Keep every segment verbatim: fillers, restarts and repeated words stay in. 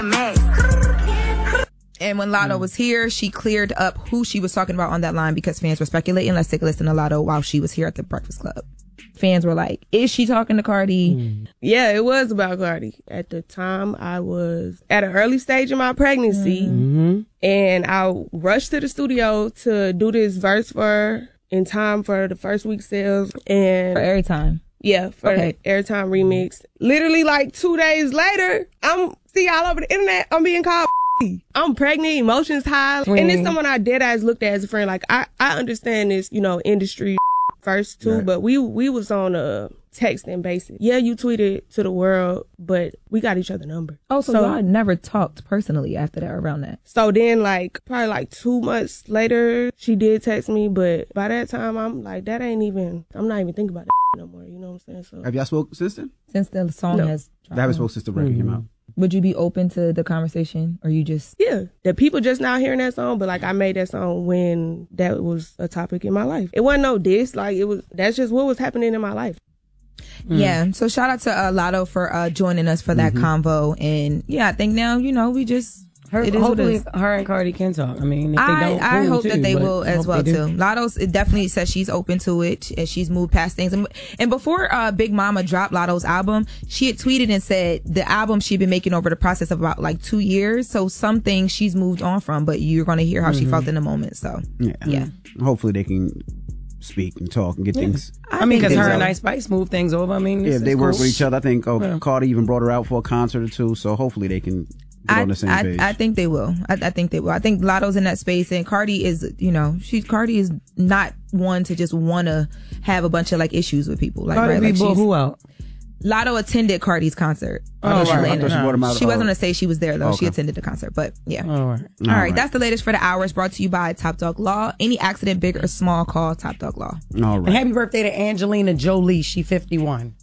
And when Latto was here, she cleared up who she was talking about on that line because fans were speculating. Let's take a listen to Latto while she was here at the Breakfast Club. Fans were like, is she talking to Cardi? Mm. Yeah, it was about Cardi. At the time, I was at an early stage in my pregnancy, mm-hmm. and I rushed to the studio to do this verse for her in time for the first week sales. And for Airtime. Yeah, for okay. the Airtime remix. Literally like two days later, I'm see all over the internet, I'm being called I'm pregnant, emotions high. Mm. And it's someone I dead eyes looked at as a friend. Like, I, I understand this, you know, industry first too, right. but we we was on a texting basis. Yeah, you tweeted to the world, but we got each other number. Oh, so, so y'all never talked personally after that, around that? So then, like, probably like two months later, she did text me, but by that time, I'm like, that ain't even, I'm not even thinking about that no more, you know what I'm saying? So have y'all spoken since then? Since the song no. has dropped. They haven't spoken since the record mm-hmm. came out. Would you be open to the conversation, or you just... Yeah, the people just now hearing that song, but like I made that song when that was a topic in my life. It wasn't no diss, like it was, that's just what was happening in my life. Mm. Yeah, so shout out to uh, Latto for uh, joining us for that mm-hmm. convo. And yeah, I think now, you know, we just... Her, it is hopefully what it is. Her and Cardi can talk. I mean, if I, they don't, I hope too, that they will as well too. Latto's it definitely says she's open to it and she's moved past things. And, and before uh, Big Mama dropped Latto's album, she had tweeted and said the album she'd been making over the process of about like two years. So some things she's moved on from, but you're going to hear how mm-hmm. she felt in the moment. So yeah, yeah. Hopefully they can speak and talk and get yeah. things. I, I mean, because her and Ice Spice move things over. I mean, yeah, if they cool. work with each other. I think oh, yeah. Cardi even brought her out for a concert or two. So hopefully they can. I, on the same I, page. I think they will. I, I think they will. I think Latto's in that space, and Cardi is, you know, she Cardi is not one to just want to have a bunch of like issues with people. Like, Cardi right, like she's, who out? Latto attended Cardi's concert. Oh, she right. landed. She, brought him out, she uh, wasn't gonna say she was there though. Okay. She attended the concert, but yeah. All right. All, All right. right. That's the latest for the hours. Brought to you by Top Dog Law. Any accident, big or small, call Top Dog Law. All right. And happy birthday to Angelina Jolie. She fifty-one.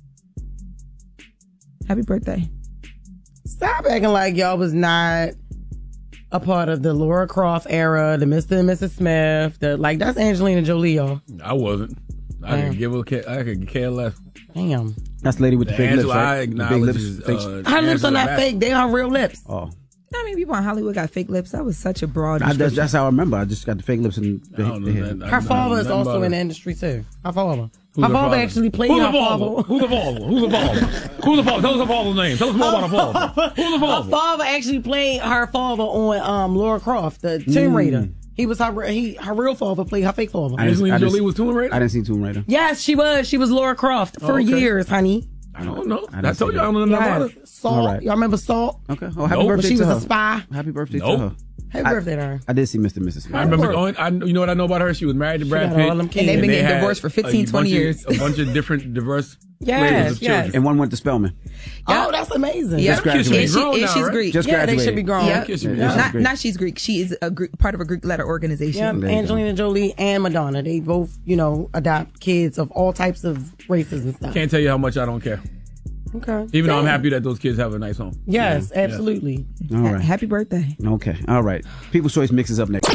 Happy birthday. Stop acting like y'all was not a part of the Laura Croft era, the Mister and Missus Smith. The like that's Angelina Jolie, y'all. I wasn't. I Damn. could give a care, I could care less. Damn. That's the lady with the, the fake Angela, lips, right? I acknowledge the big lips. Uh, her lips are not Bassett. fake. They are real lips. Oh. I mean, people in Hollywood got fake lips. That was such a broad I, that's, that's how I remember. I just got the fake lips and the, I don't the know, hair. man. Her I father know is nothing also about in it. the industry too. Her father. Who's her father actually played Who's her the father. father? Who's the father? Who's the father? Who's the father? Tell us the father's name. Tell us more about her father. Who's the father? Her father actually played her father on um, Laura Croft, the Tomb Raider. Mm. He was her he her real father played her fake father. Angelina Jolie was Tomb Raider? I didn't see Tomb Raider. Yes, she was. She was Laura Croft for oh, okay. years, honey. I don't know. I, I told you I don't know nothing about it. Salt. Right. Y'all remember Salt? Okay. Oh, happy Nope. birthday She to was her. a spy. Happy birthday Nope. to her. Happy I, birthday to her. I did see Mister and Missus Smith. I remember going, I, you know what I know about her? She was married to Brad got Pitt. all them kids. And they've been they getting had divorced for fifteen, a twenty bunch years. Of, a bunch of different diverse Yes, flavors of yes. children. And one went to Spelman. Oh, that's amazing. Yeah, Just graduated. and, she, Grown and now, she's right? Greek. Just Yeah, graduated. they should be grown. Yeah. Kids should be Yeah. grown. Not, Greek. not she's Greek. She is a Greek, part of a Greek letter organization. Yeah, There you Angelina Jolie and Madonna. They both, you know, adopt kids of all types of races and stuff. Can't tell you how much I don't care. Okay. Even though I'm Damn. happy that those kids have a nice home. Yes, Yeah. absolutely. All right. Happy birthday. Okay. All right. People's Choice Mix is up next.